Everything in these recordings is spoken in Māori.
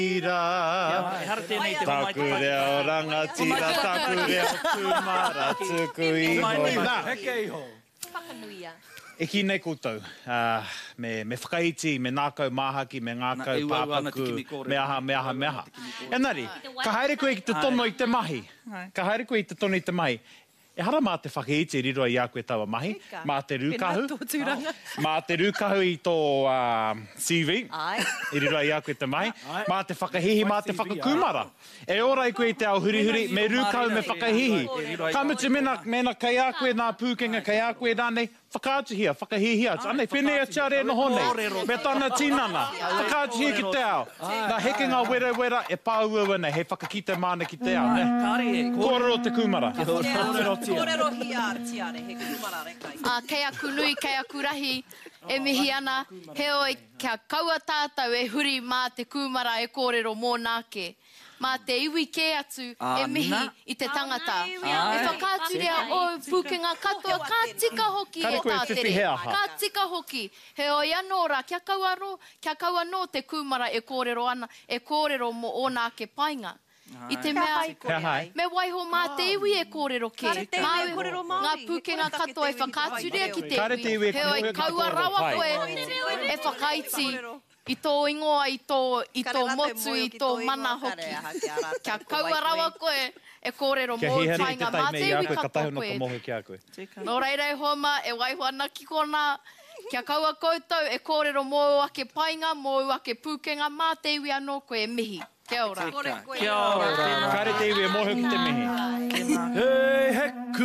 Taku reo rangatira, taku reo kumara, tuku iho. Nā, Whakanuia. e ki nei koutou. Me whakaiti, me nākau māhaki, me ngākau pāpaku, me aha. Enari, ka haere koe ki te tono i te mahi. Ka haere koe i te tono i te mahi. E hara mā te whakaiti riro i a koe taua mahi, mā te rūkahu. Mā te rūkahu i tō CV, i riro i a koe te mahi. Mā te whakahihi, mā te whakakumara. E ora i koe i te ao hurihuri, me rūkahu, me whakahihi. Ka mutu mena kai a koe nā pūkenga, kai a koe rānei, whakaatuhia, whakahihia. Anei, whenei a tiare no honei. Me tāna tīnana, whakaatuhia ki te ao. Nā heke ngā wera, e pāua nei, he whakakite mana ki te ao. Kōrero te kumara. Kōrero hia tiare, he kumara rekai. Kei aku nui, kei aku rahi, e mihi ana, heoi kia kaua tātou e huri mā te kumara e kōrero mō nāke. Mā te iwi kē atu e mihi i te tangata. E whakātu rea o pūkenga katoa, ka tika hoki e tā tere. Ka tika hoki. He oi anō rā, kia kaua no te kumara e kōrero ana, e kōrero mo o nāke painga. I te mea, me waiho mā te iwi e kōrero ke. Ngā pūkenga katoa e whakātu rea ki te iwi. He oi kaua rawa koe e whakaiti. I tō ingoa, i tō motu, i tō mana hoki. Kia kaua rawa koe e kōrero mō tainga. Mā te iwi katoa koe. Nō reira e homa, e waiho ana ki kona. Kia kaua koutou e kōrero mō ake painga, mō ake pūkenga. Mā te iwi anō koe e mihi. Kia ora. Kia ora. Kāre te iwi e mōhio ki te mihi. Hei,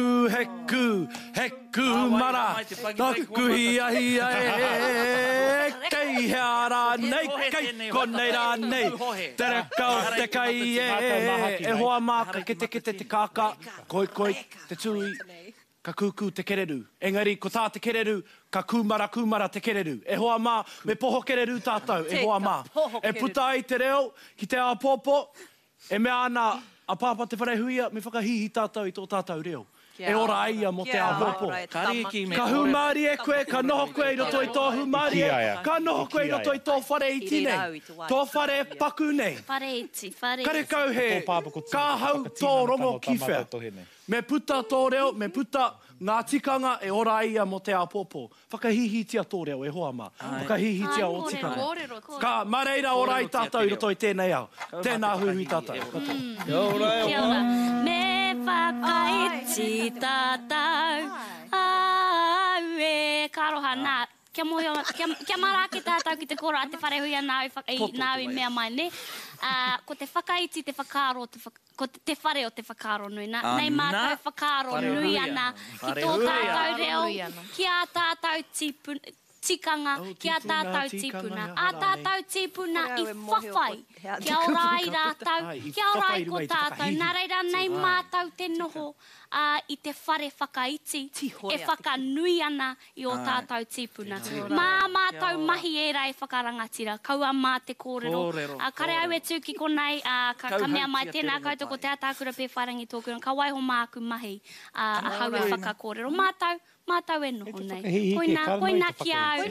heku mara. Taku hia e. Kei hea rā nei, kei konei rā nei. Tere kau te kai e. E hoa māka ke te kāka. Koi, te tui. Ka kuku te kereru. Engari, ko tā te kereru, ka kumara te kereru. E hoa mā, me poho kereru tātou, e hoa mā. E puta i te reo, ki te āpōpō, e mea ana a pāpa te wharehuia, me whakahihi tātou i tō tātou reo. E ora aia mo te āpōpō. Ka humari e koe, ka noho koe i roto i tō humari e, ka noho koe i roto i tō whare iti nei. Tō whare paku nei. Kare kau he, ka hau tō rongo ki whea. Me puta tō reo, me puta ngā tikanga e ora ia mo te āpōpō. Whakahihitia tō reo e hoa mā. Whakahihitia o tikanga. Ka mareira ora i tātou i roto i tēnei au. Tēnā hui tātou. Kia ora. Me whakaiti tātou. Au e karoha nā. Kia mara ki tātou ki te kora a te wharehuia nāui mea mai ne. Ko te whakaiti te whakaro, ko te whare o te whakaro nui. Nei mātou whakaro nui ana ki tō tātou reo, ki a tātou tikanga, ki a tātou tipuna. A tātou tipuna i whawhai. Kia ora i rātou, kia ora i ko tātou. Nā reira nei mātou te noho i te whare whakaiti, e whakanui ana i o tātou tipuna. Mā mātou mahi e rai whakarangatira, kaua mā te kōrero. Kare au e tū ki konei, ka mea mai tēnā koutou ko te atākura pē wharangi tōkura, ka waiho māku mahi a hau e whakakōrero. Mātou e noho nei. Koina ki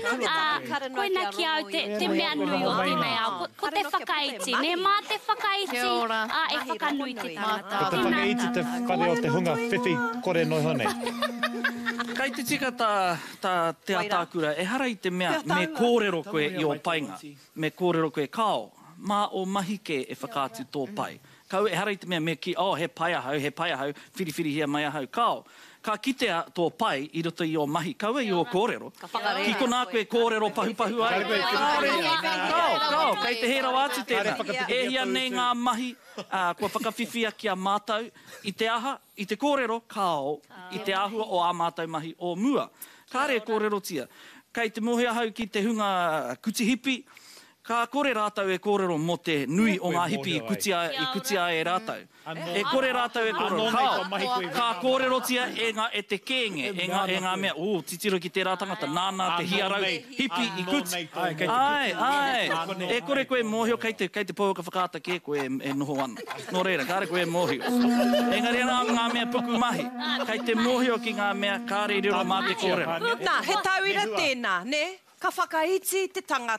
au te mea nui o tēnei au. Ko te whakaiti, ne mā te whakaiti e whakanui te tangata. Ko te whakaiti te whare o te hunga whiwhi kore noi honei. Kai te tika te atākura, e hara i te mea, me kōrero koe i o painga. Me kōrero koe kao. Mā o mahi ke e whakātu tō pai. Kau e hara i te mea, me ki, he pai ahau, whiriwhiri hia mai ahau. Kao. Ka kitea tō pai i roto i o mahi. Kaua i o kōrero. Ki ko nā koe kōrero pahu ai. Kao, kei te hera wātu tēnā. E hia nei ngā mahi, kua whakawhiwhia ki a mātou. I te aha, i te kōrero, kao, i te ahua o a mātou mahi o mua. Kāre kōrero tia. Kei te mohe ahau ki te hunga kutihipi. Ka kore rātau e kōrero mo te nui o ngā hipi i kutia e rātau. E kore rātau e kōrero. Ka kōrero tia e te kēnge, e ngā mea, titiro ki tērā tangata, nāna te hiarau, hipi i kuti. Ai. E kore koe mōhio, kei te pōka whakaata kē koe e noho ana. Nō reira, kāre koe mōhio. Engari ngā mea puku mahi. Kei te mōhio ki ngā mea, kāre riro mā te kōrero. Nā, he tauira tēnā, ne? Ka whakaiti te tangata.